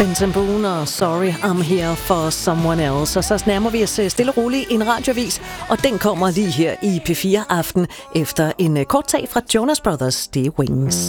Benson Boone og Sorry I'm Here for Someone Else. Og så nærmer vi os stille og roligt en radiovis, og den kommer lige her i P4 Aften efter en kort tag fra Jonas Brothers, det er Wings.